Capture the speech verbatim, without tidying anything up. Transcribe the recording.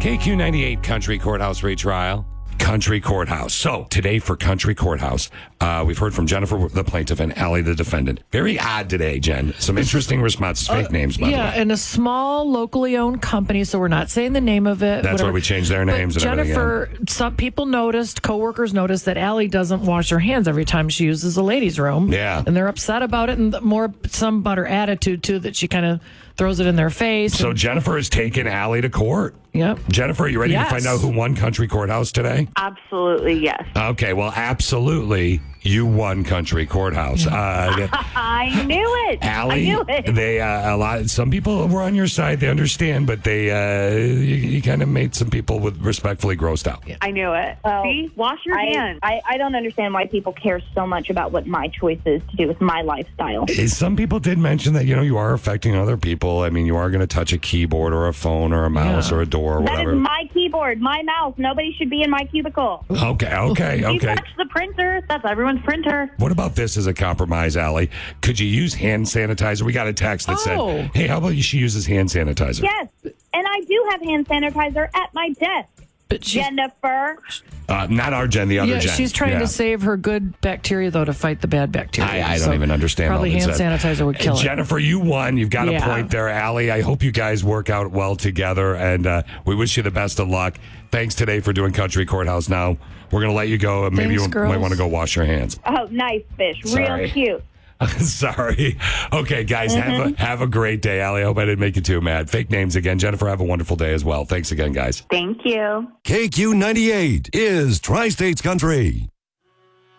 K Q ninety-eight Country Courthouse retrial. Country Courthouse. So today for Country Courthouse, uh, we've heard from Jennifer, the plaintiff, and Allie, the defendant. Very odd today, Jen. Some interesting responses. Fake uh, names, by yeah, the way. and a small, locally owned company, so we're not saying the name of it. That's whatever. why we changed their names But and Jennifer, everything. some people noticed, coworkers noticed that Allie doesn't wash her hands every time she uses the ladies' room. Yeah. And they're upset about it, and the more some about her attitude, too, that she kind of throws it in their face. So and, Jennifer has taken Allie to court. Yep. Jennifer, are you ready Yes. to find out who won Country Courthouse today? Absolutely, yes. Okay, well, absolutely, you won Country Courthouse. Uh, I knew it. Allie, I knew it. they uh, a lot. Some people were on your side. They understand, but they uh, you, you kind of made some people with respectfully grossed out. I knew it. Well, See? Wash your I, hands. I, I don't understand why people care so much about what my choice is to do with my lifestyle. Some people did mention that, you know, you are affecting other people. I mean, you are going to touch a keyboard or a phone or a mouse Yeah. or a door or That whatever. is my keyboard, my mouse. Nobody should be in my cubicle. Okay, okay, You okay. touch the printer. That's everyone's printer. What about this as a compromise, Allie? Could you use hand sanitizer? We got a text that Oh. said, hey, how about she uses hand sanitizer? Yes, and I do have hand sanitizer at my desk. but she's, Jennifer. Uh, not our Jen, the other yeah, Jen. she's trying Yeah. to save her good bacteria, though, to fight the bad bacteria. I, I don't So even understand. Probably all hand this. sanitizer would kill it. Jennifer, you won. You've got Yeah. a point there, Allie. I hope you guys work out well together, and uh, we wish you the best of luck. Thanks today for doing Country Courthouse. Now we're going to let you go. Maybe Thanks, you girls. might want to go wash your hands. Oh, nice fish. Sorry. Real cute. Sorry. Okay, guys, have a have a great day, Allie. I hope I didn't make you too mad. Fake names again. Jennifer, have a wonderful day as well. Thanks again, guys. Thank you. K Q ninety-eight is Tri-States Country.